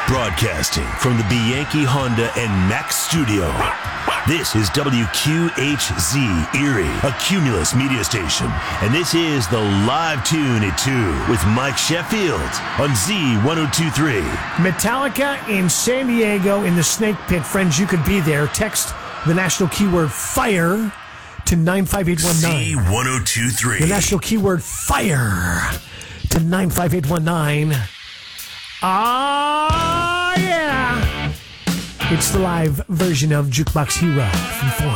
Broadcasting from the Bianchi Honda and Mack studio. This is WQHZ Erie, a Cumulus media station. And this is the Live Tune at 2 with Mike Sheffield on Z1023. Metallica in San Diego in the Snake Pit. Friends, you could be there. Text the national keyword FIRE to 95819. Z1023. The national keyword FIRE to 95819. Ah, yeah. It's the live version of Jukebox Hero from 4.